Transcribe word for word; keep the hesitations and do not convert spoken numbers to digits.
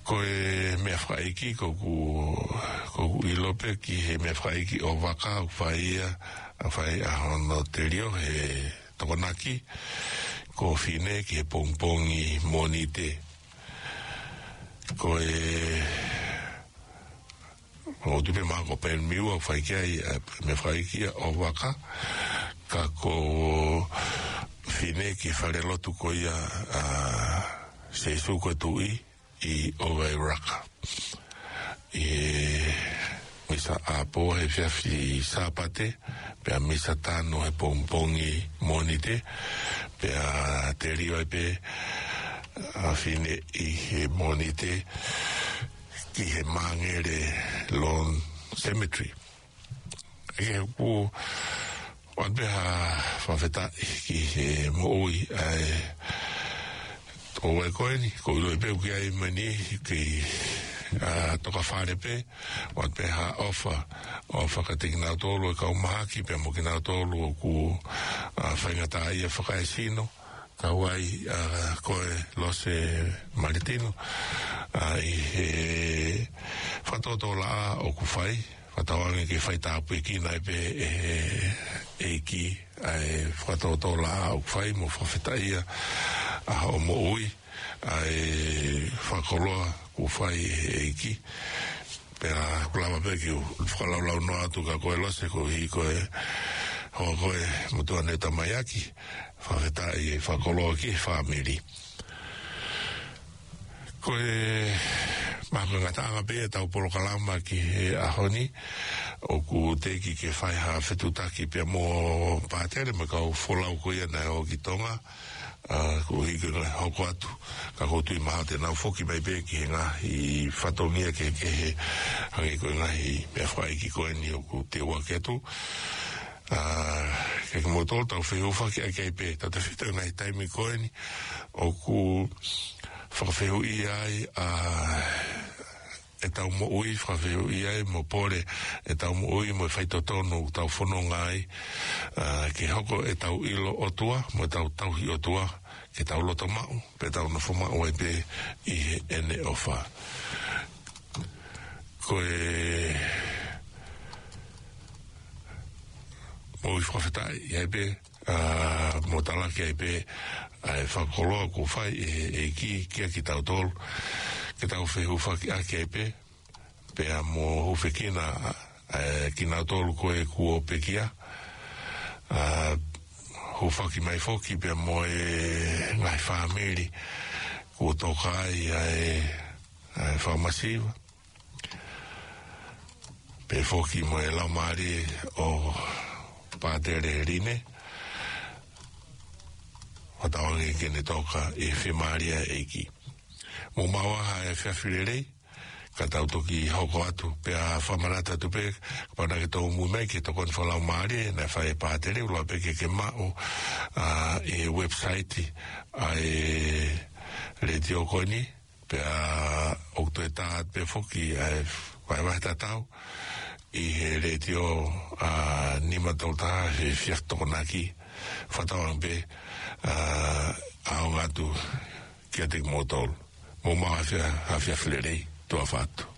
ko e mea whaiki ko ku ko ku ilope ki he mea whaiki o waka o whaia a whai a hono te rio he tokonaki ko whine ki he pongpongi monite ko e o tupe maa ko pen miu o whaiki ai mea whaiki o waka ka ko whine ki whare lotu ko ia a seisu ko tui i Owai Raka i misa apo he fiafi sapate pea misa tano he pongpongi monite pea te rio e pe a fine i he monite ki he mangere Lawn Cemetery e ku wan pea whawheta ki he mooi ai o e koe ni, ko ilo e peo ki ai mani ki uh, toka whare pe, wat pe ha ofa, ofa ka te kinau tolu e ka umahaki, pe mo kinau tolu o ku uh, whaingata ai e whakae sino, ka wai uh, koe lose maritino, uh, i he whatoto la o ku whai, whatawange ki whai tāpu e kina e pe e, e ki, e whatoto la o ku whai, mo whawhetaia, a o mo ui ai whakoloa ku whai e ki pera kulama pe ki whakalaulau no atu ka koe lose ko hi koe hoa koe mutua neta maiaki whawheta i whakoloa ki whamiri koe mako ngatanga pe e tau polo kalama ki he ahoni o ku teki ke whai ha whetutaki pe mo pātere me kau wholau koe na o ki tonga Uh, ko hiki ngai hoko atu ka koutu i maha te nau whoki mai pe ki he ngā i whatongia ke ke he hangi koe ngā i mea whai ki koe ni o ku te ua ke atu uh, ke ke motol tau whehuwha ki a kei pe tata whita ngai taimi koe ni o ku whakawhehu i ai a uh, e tau mo ui whakawhehu i ai mo pore e tau mo ui mo e whaitotonu tau whono ngai uh, ke hoko e tau ilo o tua mo e tau tauhi o tua ke tau loto mau pe tau na whuma o e pe i he ene o wha ko e mo i whawhetai i ai pe uh, mo tala ki ai pe ai whakoloa ko whai e, e ki kia ki tau tolu ke tau whehuwha ki a ki ai pe pea mo huwhe kina uh, kina tolu koe kuo pe kia uh, huwha ki mai foki pea mo e ngai whamiri kuo toka ai ai ai whamasiwa pe foki mo e laumari o pātere rine watawangi kene toka e whimaria e ki mo mawaha e whiawhirerei ka tau toki hoko atu pea whamarata tu pe pana ke tau mumei ke tokon whalau maari na whae pātere ula pe ke ke mao uh, e website a e radio koni pea okto e taat pe foki a e whae wahe tatau i he radio uh, nima tau taha he whiak tokonaki whatawang pe uh, ao ngatu kia te motol mo maa hawhia hawhia whilerei tua whatu